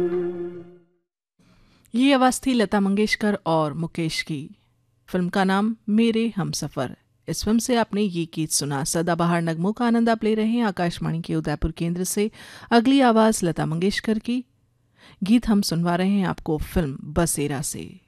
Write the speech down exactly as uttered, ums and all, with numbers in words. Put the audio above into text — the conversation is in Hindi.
ये आवाज़ थी लता मंगेशकर और मुकेश की। फिल्म का नाम मेरे हमसफ़र। इस फिल्म से आपने ये गीत सुना। सदाबहार नगमों का आनंद आप ले रहे हैं आकाशवाणी के उदयपुर केंद्र से। अगली आवाज़ लता मंगेशकर की। गीत हम सुनवा रहे हैं आपको फिल्म बसेरा से।